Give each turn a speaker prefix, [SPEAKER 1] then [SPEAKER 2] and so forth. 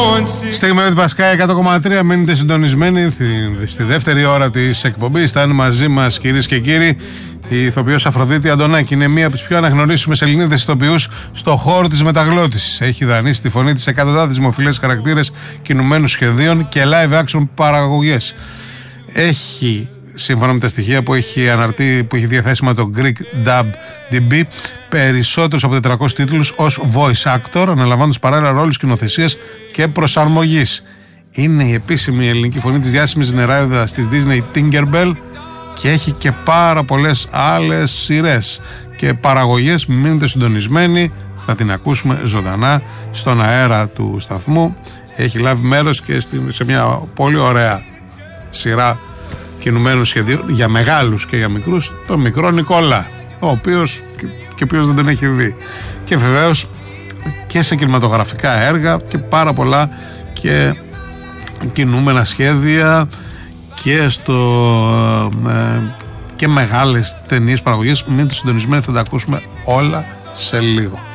[SPEAKER 1] Στιγμή του Πασκάη 100,3. Μείνετε συντονισμένοι στη δεύτερη ώρα της εκπομπής. Θα είναι μαζί μας, κυρίες και κύριοι, η ηθοποιός Αφροδίτη Αντωνάκη. Είναι μία από τις πιο αναγνωρίσιμες Ελληνίδες ηθοποιούς στον χώρο της μεταγλώτησης. Έχει δανείσει τη φωνή της εκατοντάδες δημοφιλές χαρακτήρες κινουμένων σχεδίων και live action παραγωγές. Έχει, σύμφωνα με τα στοιχεία που έχει αναρτεί, που έχει διαθέσιμα το Greek Dub DB, περισσότερους από 400 τίτλους ως voice actor, αναλαμβάνοντας παράλληλα ρόλους σκηνοθεσίας και προσαρμογής. Είναι η επίσημη ελληνική φωνή της διάσημης νεράιδας της Disney Tinkerbell και έχει και πάρα πολλές άλλες σειρές και παραγωγές. Μείνετε συντονισμένοι, θα την ακούσουμε ζωντανά στον αέρα του σταθμού. Έχει λάβει μέρος και σε μια πολύ ωραία σειρά κινουμένων σχεδίων για μεγάλους και για μικρούς, τον μικρό Νικόλα, ο οποίος και ποιος δεν τον έχει δει, και βεβαίως και σε κινηματογραφικά έργα και πάρα πολλά και κινούμενα σχέδια και και μεγάλες ταινίες παραγωγές. Μείνετε συντονισμένοι, θα τα ακούσουμε όλα σε λίγο.